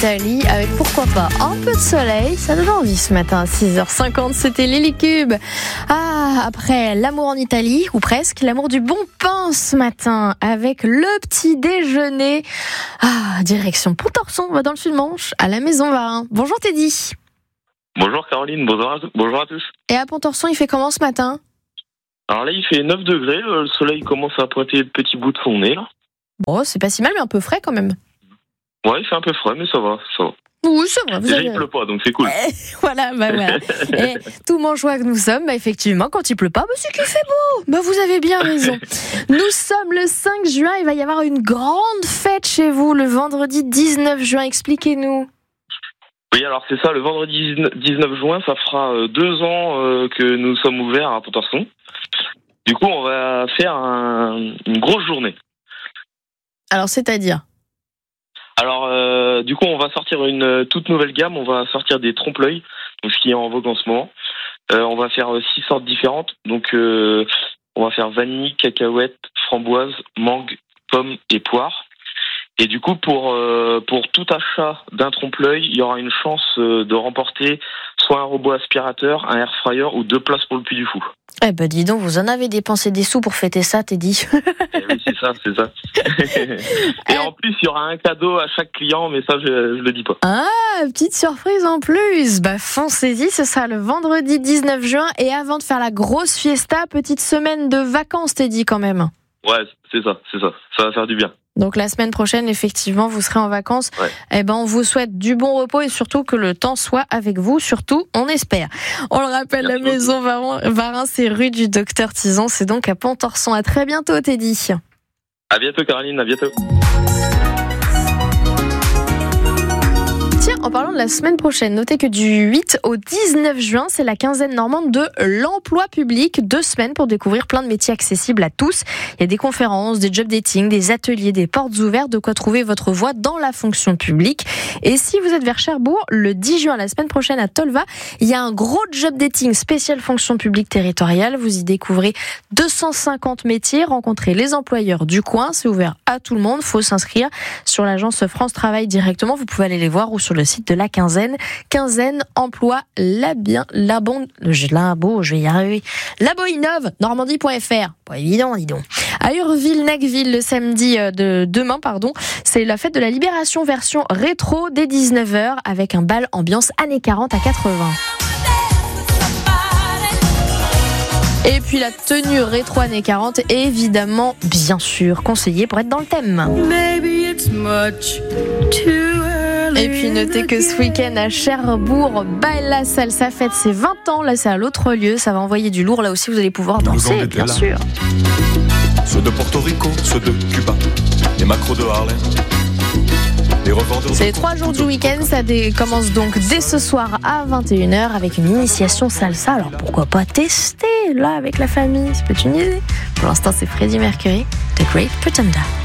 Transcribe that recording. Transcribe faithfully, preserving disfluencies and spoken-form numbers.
Italie avec pourquoi pas un peu de soleil. Ça donne envie ce matin à six heures cinquante, c'était Lily Cube. Ah, après l'amour en Italie, ou presque, l'amour du bon pain ce matin avec le petit déjeuner. Ah, direction Pontorson, on va dans le Sud-Manche, à la Maison Varin. Bonjour Teddy. Bonjour Caroline, bonjour à, bonjour à tous. Et à Pontorson, il fait comment ce matin ? Alors là, il fait neuf degrés, le soleil commence à pointer le petit bout de son nez là. Bon, c'est pas si mal, mais un peu frais quand même. Ouais, il fait un peu frais, mais ça va, ça va. Oui, c'est vrai. Vous Déjà, avez... il pleut pas, donc c'est cool. Eh, voilà, bah voilà. Et tout mangeois que nous sommes, bah effectivement, quand il pleut pas, bah c'est qu'il fait beau. Bah vous avez bien raison. Nous sommes le cinq juin, il va y avoir une grande fête chez vous le vendredi dix-neuf juin. Expliquez-nous. Oui, alors c'est ça, le vendredi dix-neuf juin, ça fera deux ans que nous sommes ouverts à Pontorson. Du coup, on va faire un, une grosse journée. Alors, c'est-à-dire ? Alors, euh, du coup, on va sortir une toute nouvelle gamme. On va sortir des trompe-l'œil, donc ce qui est en vogue en ce moment. Euh, on va faire six sortes différentes. Donc, euh, on va faire vanille, cacahuète, framboise, mangue, pomme et poire. Et du coup, pour euh, pour tout achat d'un trompe-l'œil, il y aura une chance euh, de remporter soit un robot aspirateur, un air fryer ou deux places pour le Puy du Fou. Eh ben dis donc, vous en avez dépensé des sous pour fêter ça, t'es dit. Eh oui, c'est ça, c'est ça. Et en plus, il y aura un cadeau à chaque client, mais ça, je, je le dis pas. Ah, petite surprise en plus. Bah foncez-y, ce sera le vendredi dix-neuf juin. Et avant de faire la grosse fiesta, petite semaine de vacances, t'es dit quand même. Ouais, c'est ça, c'est ça. Ça va faire du bien. Donc la semaine prochaine, effectivement, vous serez en vacances. Ouais. Eh ben, on vous souhaite du bon repos et surtout que le temps soit avec vous. Surtout, on espère. On le rappelle, Merci la Maison Varin, Varin, c'est rue du Docteur Tison. C'est donc à Pontorson. À très bientôt, Teddy. À bientôt, Caroline. À bientôt. Tiens, en parlant de la semaine prochaine, notez que du huit au dix-neuf juin, c'est la quinzaine normande de l'emploi public. Deux semaines pour découvrir plein de métiers accessibles à tous. Il y a des conférences, des job dating, des ateliers, des portes ouvertes, de quoi trouver votre voie dans la fonction publique. Et si vous êtes vers Cherbourg, le dix juin, la semaine prochaine à Tolva, il y a un gros job dating spécial fonction publique territoriale. Vous y découvrez deux cent cinquante métiers, rencontrez les employeurs du coin. C'est ouvert à tout le monde. Faut s'inscrire sur l'agence France Travail directement. Vous pouvez aller les voir ou sur le site de la quinzaine. Quinzaine, emploi, la bien, la bon, la beau, je vais y arriver. Labo Innov, normandie point f r. Pas évident, dis donc. À Urville-Nacqueville, le samedi de demain, pardon, c'est la fête de la Libération version rétro dès dix-neuf heures avec un bal ambiance années quarante à quatre-vingts. Et puis la tenue rétro années quarante, évidemment, bien sûr, conseillée pour être dans le thème. Maybe it's much too early. Et puis notez que ce week-end à Cherbourg, Baila Salsa fête ses vingt ans. Là, c'est à l'autre lieu. Ça va envoyer du lourd. Là aussi, vous allez pouvoir danser, bien sûr. Ceux de Porto Rico, ceux de Cuba, les macros de Harlem. C'est les trois jours du week-end, ça dé- commence donc dès ce soir à vingt et une heures avec une initiation salsa. Alors pourquoi pas tester là avec la famille, c'est peut être une idée. Pour l'instant c'est Freddie Mercury, The Great Pretender.